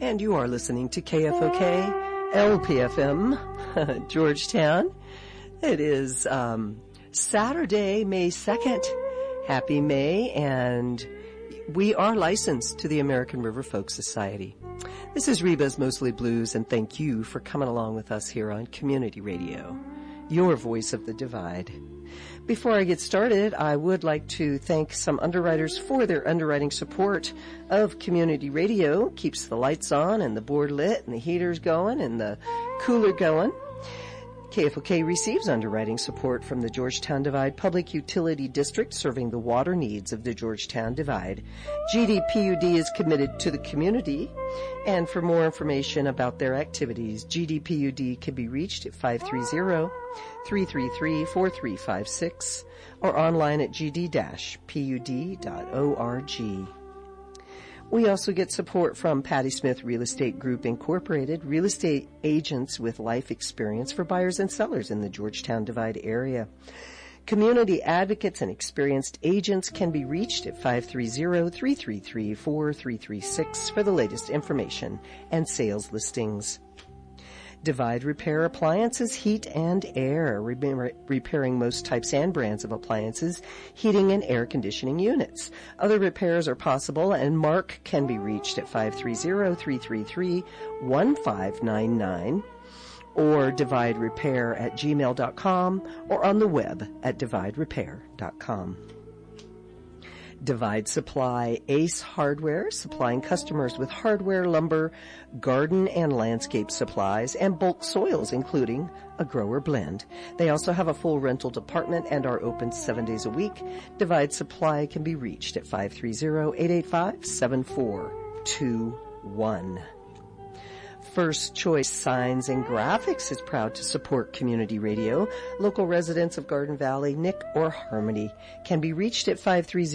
And you are listening to KFOK LPFM, Georgetown. It is Saturday, May 2nd. Happy May, and we are licensed to the American River Folk Society. This is Reba's Mostly Blues, and thank you for coming along with us here on Community Radio, your voice of the divide. Before I get started, I would like to thank some underwriters for their underwriting support of Community Radio. Keeps the lights on and the board lit and the heaters going and the cooler going. KFOK receives underwriting support from the Georgetown Divide Public Utility District, serving the water needs of the Georgetown Divide. GDPUD is committed to the community, and for more information about their activities, GDPUD can be reached at 530-333-4356 or online at gd-pud.org. We also get support from Patty Smith Real Estate Group Incorporated, real estate agents with life experience for buyers and sellers in the Georgetown Divide area. Community advocates and experienced agents can be reached at 530-333-4336 for the latest information and sales listings. Divide Repair Appliances, Heat and Air, repairing most types and brands of appliances, heating and air conditioning units. Other repairs are possible, and Mark can be reached at 530-333-1599 or dividerepair@gmail.com or on the web at dividerepair.com. Divide Supply Ace Hardware, supplying customers with hardware, lumber, garden and landscape supplies, and bulk soils, including a grower blend. They also have a full rental department and are open 7 days a week. Divide Supply can be reached at 530-885-7421. First Choice Signs and Graphics is proud to support Community Radio. Local residents of Garden Valley, Nick or Harmony, can be reached at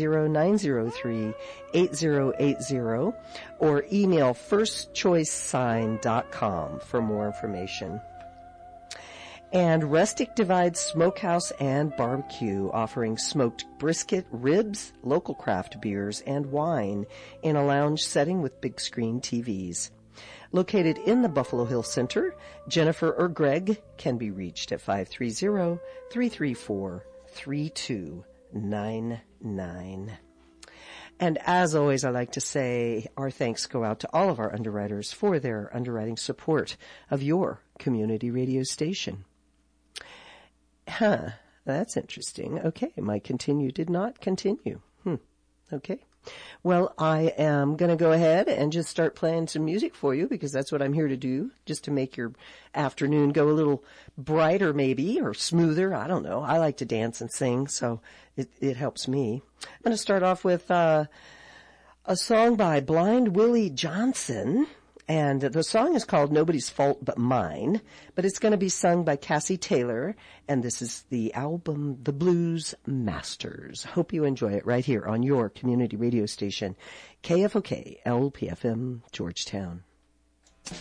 530-903-8080 or email firstchoicesign.com for more information. And Rustic Divide Smokehouse and Barbecue, offering smoked brisket, ribs, local craft beers, and wine in a lounge setting with big screen TVs. Located in the Buffalo Hill Center, Jennifer or Greg can be reached at 530-334-3299. And as always, I like to say our thanks go out to all of our underwriters for their underwriting support of your community radio station. That's interesting. Okay, my continue did not continue. Okay. Well, I am going to go ahead and just start playing some music for you, because that's what I'm here to do, just to make your afternoon go a little brighter maybe, or smoother. I don't know. I like to dance and sing, so it helps me. I'm going to start off with a song by Blind Willie Johnson, and the song is called Nobody's Fault But Mine, but it's going to be sung by Cassie Taylor, and this is the album The Blues Masters. Hope you enjoy it right here on your community radio station, KFOK LPFM Georgetown.